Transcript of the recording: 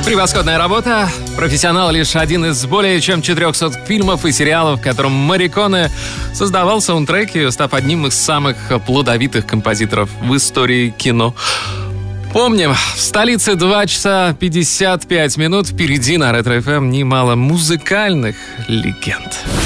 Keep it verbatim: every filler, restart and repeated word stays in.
Превосходная работа. «Профессионал» — лишь один из более чем четырехсот фильмов и сериалов, в котором Морриконе создавал саундтреки, став одним из самых плодовитых композиторов в истории кино. Помним, в столице два часа пятьдесят пять минут. Впереди на Ретро эф эм немало музыкальных легенд.